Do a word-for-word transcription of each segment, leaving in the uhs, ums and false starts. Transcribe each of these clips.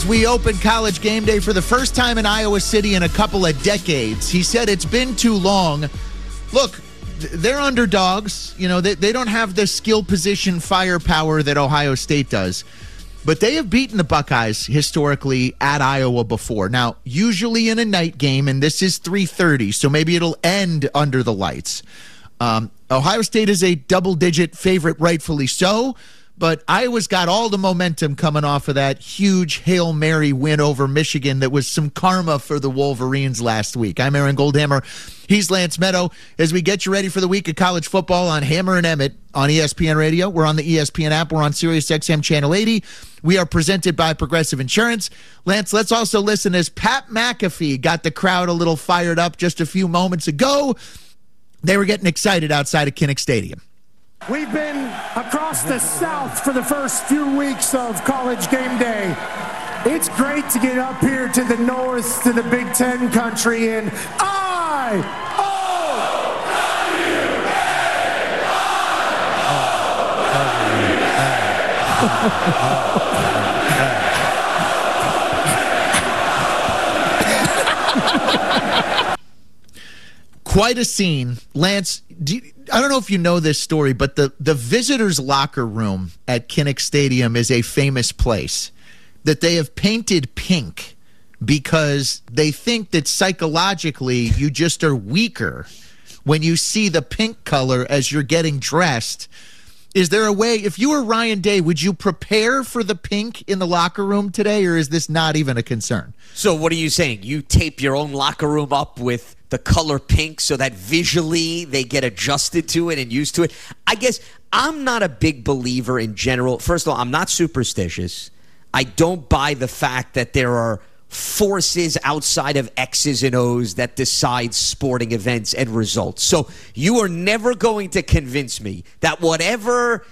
We opened College Game Day for the first time in Iowa City in a couple of decades. He said it's been too long. Look, they're underdogs. You know, they, they don't have the skill position firepower that Ohio State does. But they have beaten the Buckeyes historically at Iowa before. Now, usually in a night game, and this is three thirty, so maybe it'll end under the lights. Um, Ohio State is a double-digit favorite, rightfully so. But Iowa's got all the momentum coming off of that huge Hail Mary win over Michigan that was some karma for the Wolverines last week. I'm Aaron Goldhammer. He's Lance Meadow. As we get you ready for the week of college football on Hammer and Emmett on E S P N Radio. We're on the E S P N app. We're on Sirius X M Channel eighty. We are presented by Progressive Insurance. Lance, let's also listen as Pat McAfee got the crowd a little fired up just a few moments ago. They were getting excited outside of Kinnick Stadium. We've been across the South for the first few weeks of College Game Day. It's great to get up here to the North, to the Big Ten country, and I, oh, Quite a scene. Lance, do you, I don't know if you know this story, but the, the visitors' locker room at Kinnick Stadium is a famous place that they have painted pink because they think that psychologically you just are weaker when you see the pink color as you're getting dressed. Is there a way, if you were Ryan Day, would you prepare for the pink in the locker room today, or is this not even a concern? So what are you saying? You tape your own locker room up with the color pink so that visually they get adjusted to it and used to it? I guess I'm not a big believer in general. First of all, I'm not superstitious. I don't buy the fact that there are forces outside of X's and O's that decide sporting events and results. So you are never going to convince me that whatever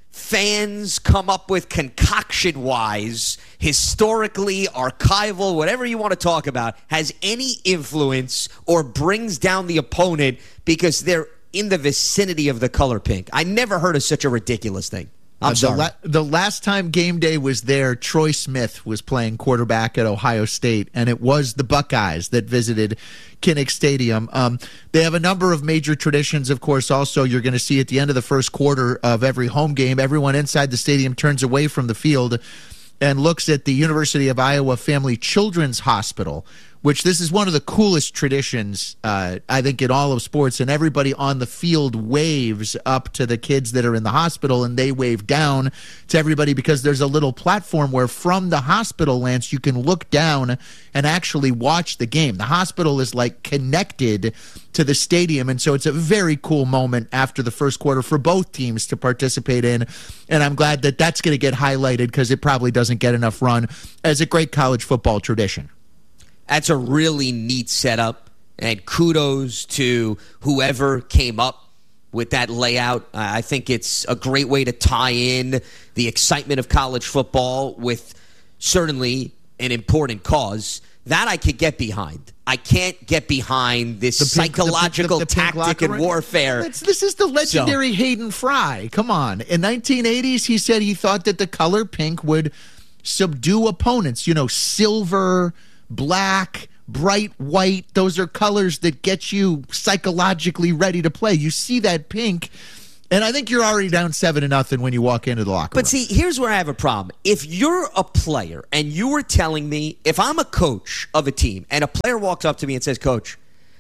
fans come up with concoction-wise, historically, archival, whatever you want to talk about, has any influence or brings down the opponent because they're in the vicinity of the color pink. I never heard of such a ridiculous thing. I'm uh, sorry. The, la- the last time Game Day was there, Troy Smith was playing quarterback at Ohio State, and it was the Buckeyes that visited Kinnick Stadium. Um, they have a number of major traditions, of course. Also, you're going to see at the end of the first quarter of every home game, everyone inside the stadium turns away from the field and looks at the University of Iowa Family Children's Hospital, which this is one of the coolest traditions, uh, I think, in all of sports. And everybody on the field waves up to the kids that are in the hospital, and they wave down to everybody because there's a little platform where from the hospital, Lance, you can look down and actually watch the game. The hospital is like connected to the stadium, and so it's a very cool moment after the first quarter for both teams to participate in. And I'm glad that that's going to get highlighted because it probably doesn't get enough run as a great college football tradition. That's a really neat setup, and kudos to whoever came up with that layout. I think it's a great way to tie in the excitement of college football with certainly an important cause. That I could get behind. I can't get behind this The pink- psychological the pink- the- the pink tactic and locker- warfare. It's, this is the legendary So- Hayden Fry. Come on. In nineteen eighties, he said he thought that the color pink would subdue opponents. You know, silver, black, bright white, those are colors that get you psychologically ready to play. You see that pink, and I think you're already down seven to nothing when you walk into the locker room. But see, here's where I have a problem. If you're a player and you were telling me, if I'm a coach of a team and a player walks up to me and says, Coach,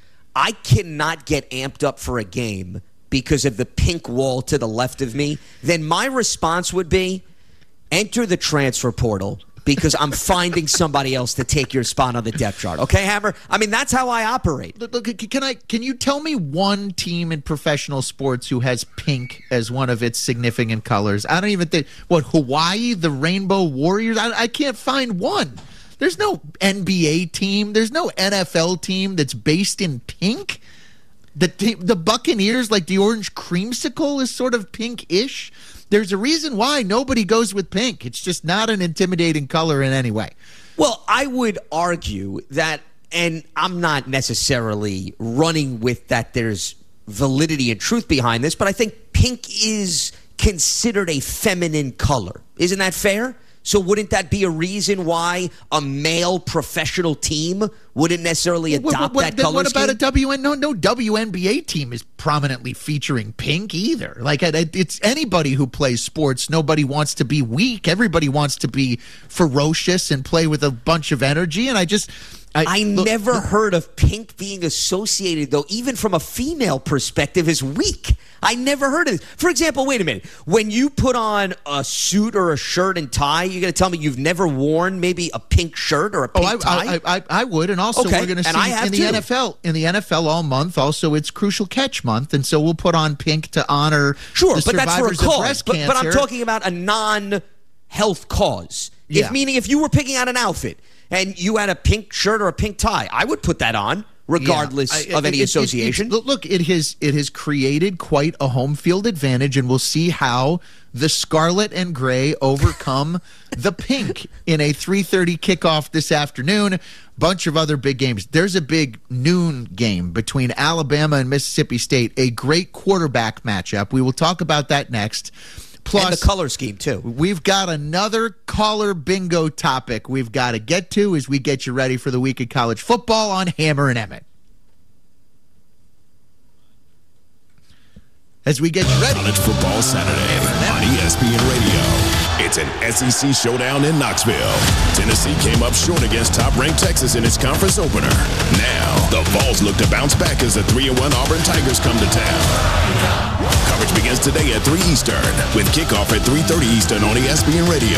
I cannot get amped up for a game because of the pink wall to the left of me, then my response would be, enter the transfer portal because I'm finding somebody else to take your spot on the depth chart. Okay, Hammer? I mean, that's how I operate. Look, look, can I? Can you tell me one team in professional sports who has pink as one of its significant colors? I don't even think, what, Hawaii, the Rainbow Warriors? I, I can't find one. There's no N B A team. There's no N F L team that's based in pink. The te- the Buccaneers, like the orange creamsicle, is sort of pink-ish. There's a reason why nobody goes with pink. It's just not an intimidating color in any way. Well, I would argue that, and I'm not necessarily running with that there's validity and truth behind this, but I think pink is considered a feminine color. Isn't that fair? So wouldn't that be a reason why a male professional team wouldn't necessarily adopt what, what, that color What about scheme? a W N? No, no W N B A team is prominently featuring pink either. Like it's anybody who plays sports. Nobody wants to be weak. Everybody wants to be ferocious and play with a bunch of energy. And I just. I, I look, never look, heard of pink being associated, though, even from a female perspective, as weak. I never heard of this. For example, wait a minute. When you put on a suit or a shirt and tie, you're going to tell me you've never worn maybe a pink shirt or a pink oh, I, tie? I, I, I would. And also, okay. we're going to see in the too. N F L. In the N F L all month, also, it's Crucial Catch Month. And so we'll put on pink to honor sure, the but that's for a survivors cause. of breast But, cancer. but I'm talking about a non-health cause. Yeah. If, meaning if you were picking out an outfit and you had a pink shirt or a pink tie, I would put that on, regardless yeah. I, of any it, association. It, it, look, it has it has created quite a home field advantage, and we'll see how the scarlet and gray overcome the pink in a three thirty kickoff this afternoon. Bunch of other big games. There's a big noon game between Alabama and Mississippi State, a great quarterback matchup. We will talk about that next. Plus, and the color scheme, too. We've got another caller bingo topic we've got to get to as we get you ready for the week of college football on Hammer and Emmett. As we get you ready. College Football Saturday on E S P N Radio. It's an S E C showdown in Knoxville. Tennessee came up short against top-ranked Texas in its conference opener. Now, the Vols look to bounce back as the three and one Auburn Tigers come to town. Coverage begins today at three Eastern with kickoff at three thirty Eastern on E S P N Radio.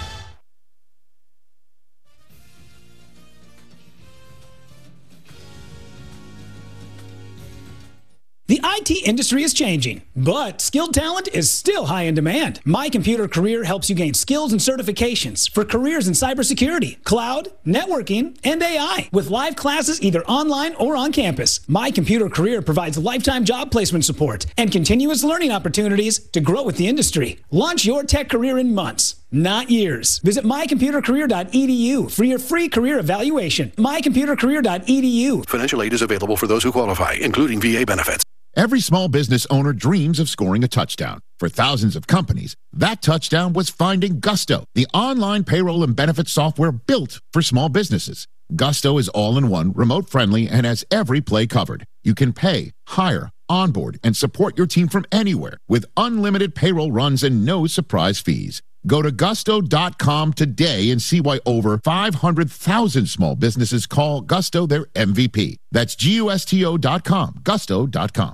The I T industry is changing, but skilled talent is still high in demand. My Computer Career helps you gain skills and certifications for careers in cybersecurity, cloud, networking, and A I, with live classes either online or on campus. My Computer Career provides lifetime job placement support and continuous learning opportunities to grow with the industry. Launch your tech career in months, not years. Visit my computer career dot e d u for your free career evaluation. my computer career dot e d u. Financial aid is available for those who qualify, including V A benefits. Every small business owner dreams of scoring a touchdown. For thousands of companies, that touchdown was finding Gusto, the online payroll and benefits software built for small businesses. Gusto is all-in-one, remote-friendly, and has every play covered. You can pay, hire, onboard, and support your team from anywhere with unlimited payroll runs and no surprise fees. Go to gusto dot com today and see why over five hundred thousand small businesses call Gusto their M V P. That's G U S T O dot com, gusto dot com.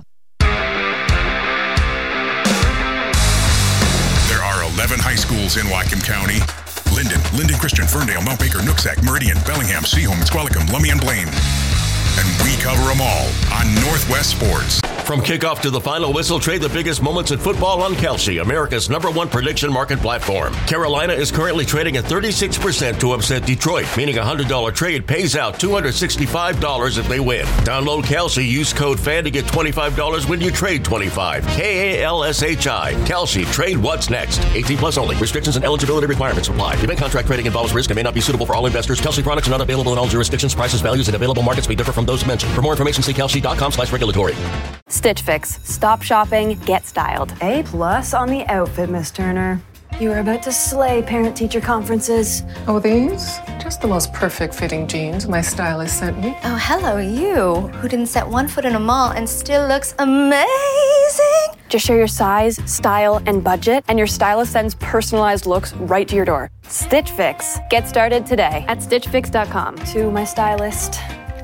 There are eleven high schools in Whatcom County. Linden, Linden Christian, Ferndale, Mount Baker, Nooksack, Meridian, Bellingham, Seaholm, Squalicum, Lummi, and Blaine. And we cover them all on Northwest Sports. From kickoff to the final whistle, trade the biggest moments in football on Kalshi, America's number one prediction market platform. Carolina is currently trading at thirty-six percent to upset Detroit, meaning a one hundred dollars trade pays out two hundred sixty-five dollars if they win. Download Kalshi, use code FAN to get twenty-five dollars when you trade twenty-five dollars. K A L S H I. Kalshi, trade what's next. eighteen plus only. Restrictions and eligibility requirements apply. Event contract trading involves risk and may not be suitable for all investors. Kalshi products are not available in all jurisdictions. Prices, values, and available markets may differ from those mentioned. For more information, see kalshi dot com slash regulatory. Stitch Fix. Stop shopping, get styled. A plus on the outfit, Miss Turner. You are about to slay parent-teacher conferences. Oh, these? Just the most perfect fitting jeans my stylist sent me. Oh, hello, you, who didn't set one foot in a mall and still looks amazing. Just share your size, style, and budget, and your stylist sends personalized looks right to your door. Stitch Fix. Get started today at stitch fix dot com. To my stylist,